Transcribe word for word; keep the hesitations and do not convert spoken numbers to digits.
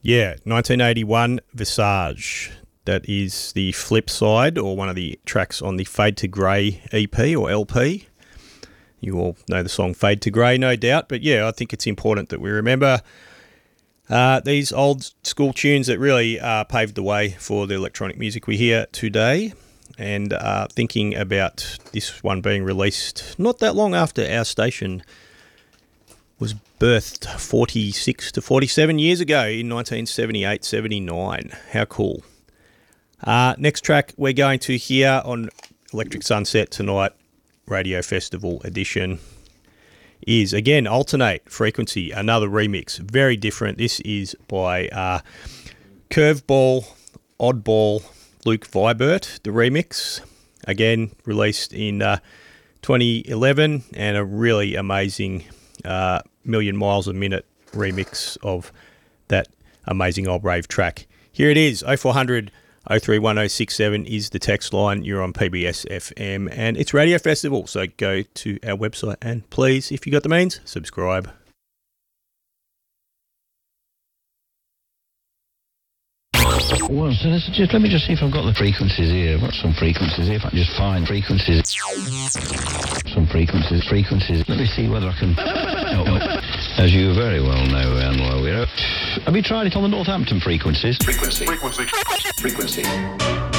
Yeah, nineteen eighty-one, Visage. That is the flip side, or one of the tracks on the Fade to Grey E P or L P. You all know the song Fade to Grey, no doubt. But yeah, I think it's important that we remember uh, these old school tunes that really uh, paved the way for the electronic music we hear today. And uh, thinking about this one being released not that long after our station was birthed forty-six to forty-seven years ago in nineteen seventy-eight seventy-nine. How cool. Uh, next track we're going to hear on Electric Sunset tonight, Radio Festival edition, is again Alternate Frequency, another remix. Very different. This is by uh, Curveball, Oddball, Luke Vibert, the remix. Again, released in uh, twenty eleven, and a really amazing uh, Million Miles a Minute remix of that amazing old rave track. Here it is, oh four hundred, oh three one oh six seven is the text line. You're on P B S F M, and it's Radio Festival, so go to our website and please, if you got the means, subscribe. Well, so let's just, let me just see if I've got the frequencies here. I've got some frequencies here. If I can just find frequencies. Some frequencies, frequencies. Let me see whether I can... Oh, as you very well know, Anwar, we're... Have you tried it on the Northampton frequencies? Frequency. Frequency. Frequency.